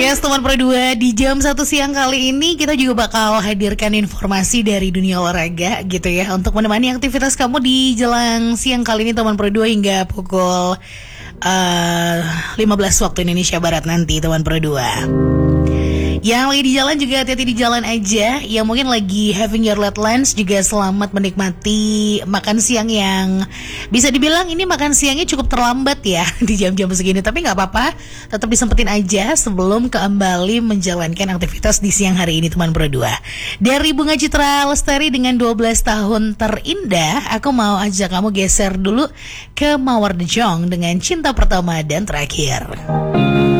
Yes, teman Pro 2, di jam 1 siang kali ini kita juga bakal hadirkan informasi dari dunia olahraga gitu ya, untuk menemani aktivitas kamu di jelang siang kali ini teman Pro 2 hingga pukul 15 waktu Indonesia Barat nanti teman Pro 2. Yang lagi di jalan juga hati-hati di jalan aja. Yang mungkin lagi having your late lunch juga selamat menikmati makan siang yang bisa dibilang ini makan siangnya cukup terlambat ya di jam-jam segini. Tapi gak apa-apa, tetap disempetin aja sebelum kembali menjalankan aktivitas di siang hari ini teman Pro 2. Dari Bunga Citra Lestari dengan 12 tahun terindah, aku mau ajak kamu geser dulu ke Mawar De Jong dengan Cinta Pertama dan Terakhir.